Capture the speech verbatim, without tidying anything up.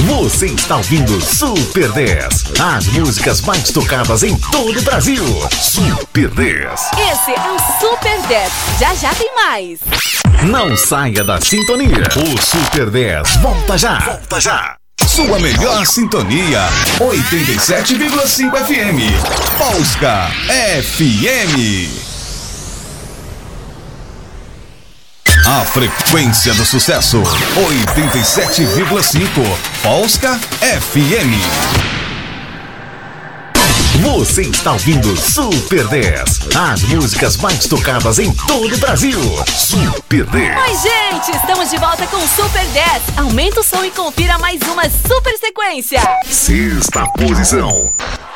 Você está ouvindo Super dez. As músicas mais tocadas em todo o Brasil. Super dez. Esse é o Super dez. Já já tem mais. Não saia da sintonia. O Super dez volta já. Volta já. Sua melhor sintonia, oitenta e sete vírgula cinco F M. Polska F M. A frequência do sucesso, oitenta e sete vírgula cinco. Polska F M. Você está ouvindo Super dez. As músicas mais tocadas em todo o Brasil. Super dez. Oi, gente! Estamos de volta com Super dez. Aumenta o som e confira mais uma super sequência. Sexta posição.